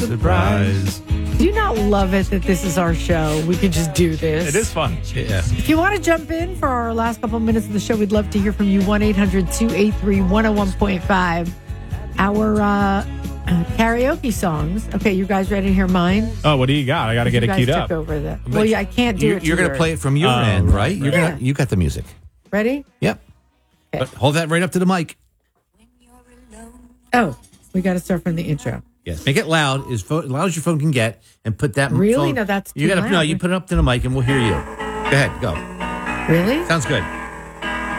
surprise. Do you not love it that this is our show? We could just do this. It is fun. Yeah. If you want to jump in for our last couple minutes of the show, we'd love to hear from you. 1-800-283-101.5. Our karaoke songs. Okay, you guys ready to hear mine? Oh, what do you got? I got to get it queued up. Over that. Well, yeah, I can't do it. You're going to play it from your end, right? You're Yeah. You got the music. Ready? Yep. Okay. But hold that right up to the mic. Oh, we got to start from the intro. Yes. Make it loud, as loud as your phone can get, and put that Really? phone. No, that's you too gotta loud. No, you put it up to the mic, and we'll hear you. Go ahead, go. Really? Sounds good.